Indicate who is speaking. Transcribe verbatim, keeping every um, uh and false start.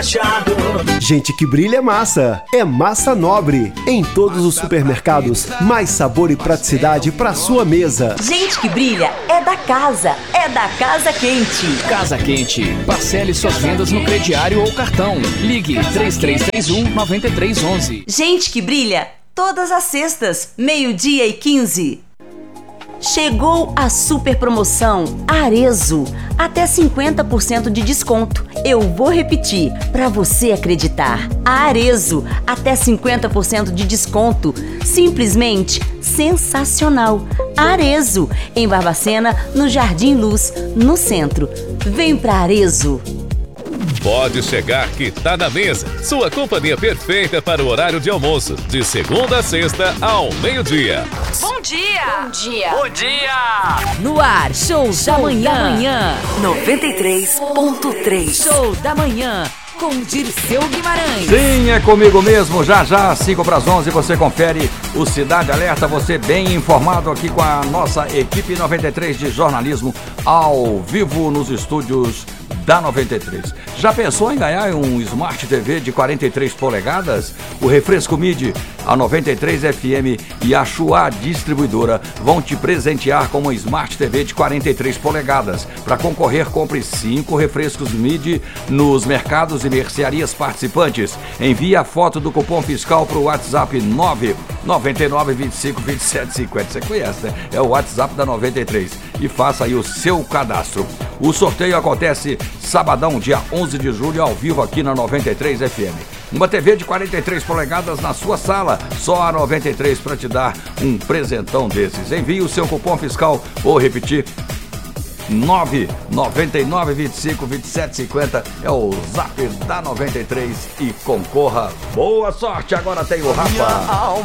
Speaker 1: Gente que brilha é massa, é Massa Nobre. Em todos os supermercados, mais sabor e praticidade para sua mesa.
Speaker 2: Gente que brilha é da casa, é da Casa Quente.
Speaker 3: Casa Quente, parcele suas vendas no crediário ou cartão. Ligue três três três um, nove três um um.
Speaker 2: Gente que brilha todas as sextas, meio-dia e quinze. Chegou a super promoção Arezzo, até cinquenta por cento de desconto. Eu vou repetir, para você acreditar. Arezzo, até cinquenta por cento de desconto. Simplesmente sensacional. Arezzo, em Barbacena, no Jardim Luz, no centro. Vem pra Arezzo.
Speaker 4: Pode chegar que tá na mesa. Sua companhia perfeita para o horário de almoço. De segunda a sexta ao meio-dia.
Speaker 2: Bom dia!
Speaker 5: Bom dia!
Speaker 3: Bom dia!
Speaker 2: No ar, show da manhã. da manhã. noventa e três ponto três. Show da manhã com Dirceu Guimarães.
Speaker 6: Sim, é comigo mesmo. Já já, cinco para as onze, você confere o Cidade Alerta. Você bem informado aqui com a nossa equipe noventa e três de jornalismo ao vivo nos estúdios da noventa e três. Já pensou em ganhar um Smart T V de quarenta e três polegadas? O Refresco Midi, a noventa e três F M e a Chua Distribuidora vão te presentear com uma Smart T V de quarenta e três polegadas. Para concorrer, compre cinco refrescos Midi nos mercados e mercearias participantes. Envie a foto do cupom fiscal para o WhatsApp nove nove nove, vinte e cinco, vinte e sete, cinquenta. Você conhece, né? É o WhatsApp da noventa e três. E faça aí o seu cadastro. O sorteio acontece sabadão, dia onze de julho, ao vivo aqui na noventa e três F M. Uma T V de quarenta e três polegadas na sua sala, só a noventa e três para te dar um presentão desses. Envie o seu cupom fiscal, vou repetir, nove nove nove, vinte e cinco, vinte e sete, cinquenta é o zap da noventa e três e concorra. Boa sorte, agora tem o Rafa.